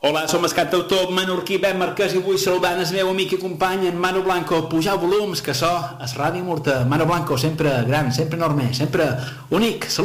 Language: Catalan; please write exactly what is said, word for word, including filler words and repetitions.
Hola, som el cantautor menorquí Ben Marquès i vull saludar el meu amic i company en Manu Blanco. Pujar volums, que això és Ràdio Murta. Manu Blanco, sempre gran, sempre enorme, sempre únic. Salut!